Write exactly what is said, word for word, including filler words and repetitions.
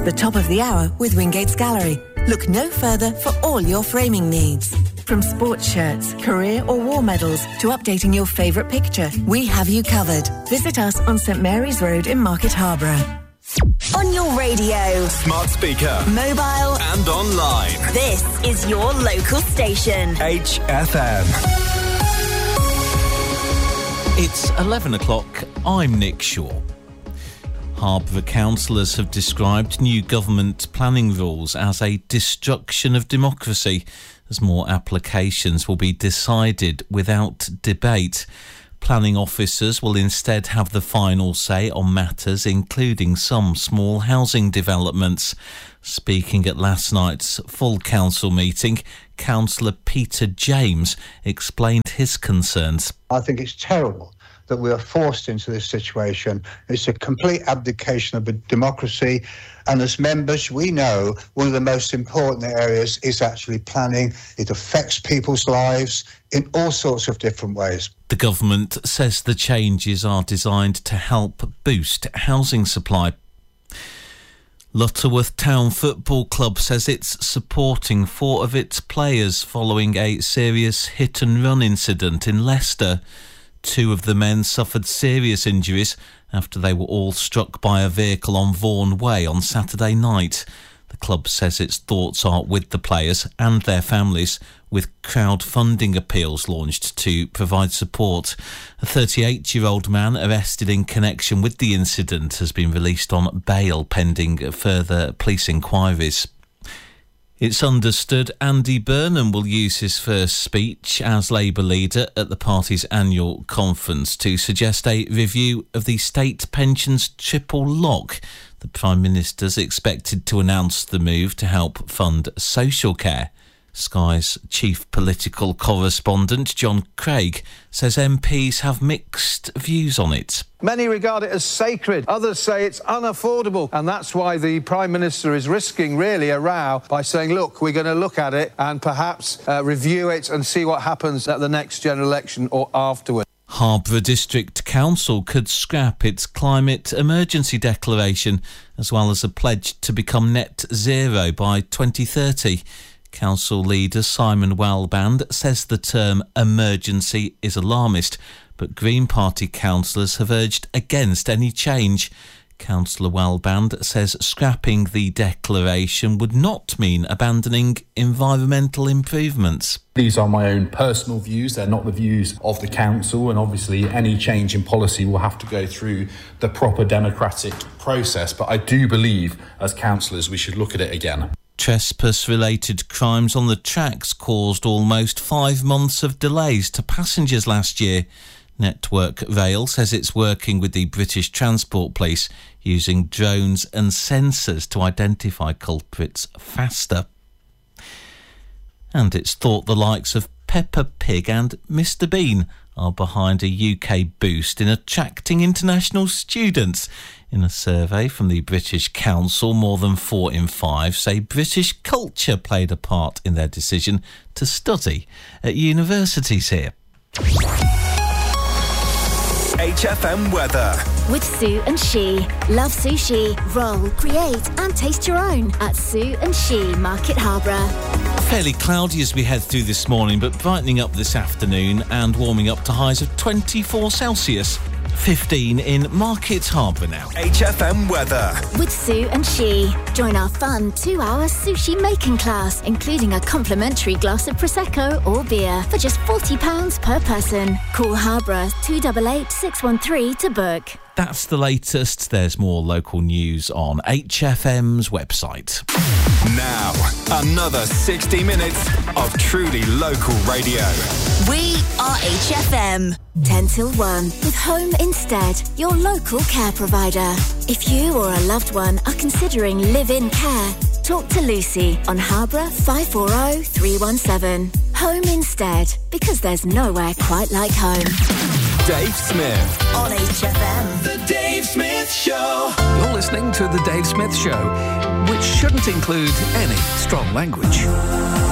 the top of the hour with Wingate's Gallery. Look no further for all your framing needs. From sports shirts, career or war medals to updating your favourite picture, we have you covered. Visit us on St Mary's Road in Market Harborough. On your radio, smart speaker, mobile and online. This is your local station. H F M. It's eleven o'clock. I'm Nick Shaw. Harborough councillors have described new government planning rules as a destruction of democracy, as more applications will be decided without debate. Planning officers will instead have the final say on matters including some small housing developments. Speaking at last night's full council meeting, Councillor Peter James explained his concerns. I think it's terrible that we are forced into this situation. It's a complete abdication of a democracy. And as members, we know one of the most important areas is actually planning. It affects people's lives in all sorts of different ways. The government says the changes are designed to help boost housing supply. Lutterworth Town Football Club says it's supporting four of its players following a serious hit-and-run incident in Leicester. Two of the men suffered serious injuries after they were all struck by a vehicle on Vaughan Way on Saturday night. The club says its thoughts are with the players and their families, with crowdfunding appeals launched to provide support. A thirty-eight-year-old man arrested in connection with the incident has been released on bail pending further police inquiries. It's understood Andy Burnham will use his first speech as Labour leader at the party's annual conference to suggest a review of the state pensions triple lock. The Prime Minister's expected to announce the move to help fund social care. Sky's chief political correspondent, John Craig, says M Ps have mixed views on it. Many regard it as sacred. Others say it's unaffordable. And that's why the Prime Minister is risking, really, a row by saying, look, we're going to look at it and perhaps uh, review it and see what happens at the next general election or afterward. Harborough District Council could scrap its climate emergency declaration, as well as a pledge to become net zero by twenty thirty. Council leader Simon Wellband says the term emergency is alarmist, but Green Party councillors have urged against any change. Councillor Wellband says scrapping the declaration would not mean abandoning environmental improvements. These are my own personal views, they're not the views of the council, and obviously any change in policy will have to go through the proper democratic process, but I do believe as councillors we should look at it again. Trespass-related crimes on the tracks caused almost five months of delays to passengers last year. Network Rail says it's working with the British Transport Police using drones and sensors to identify culprits faster. And it's thought the likes of Peppa Pig and Mister Bean are behind a U K boost in attracting international students. In a survey from the British Council, more than four in five say British culture played a part in their decision to study at universities here. H F M weather. With Sue and She. Love sushi, roll, create and taste your own at Sue and She, Market Harborough. Fairly cloudy as we head through this morning, but brightening up this afternoon and warming up to highs of twenty-four Celsius. fifteen in Market Harborough now. H F M weather. With Sue and She. Join our fun two-hour sushi making class, including a complimentary glass of Prosecco or beer for just forty pounds per person. Call Harborough two eight eight, six one three to book. That's the latest. There's more local news on H F M's website. Now, another sixty minutes of truly local radio. We are H F M. ten till one with Home Instead, your local care provider. If you or a loved one are considering live-in care, talk to Lucy on Harborough five four zero, three one seven. Home Instead, because there's nowhere quite like home. Dave Smith on H F M. The Dave Smith Show. You're listening to The Dave Smith Show, which shouldn't include any strong language.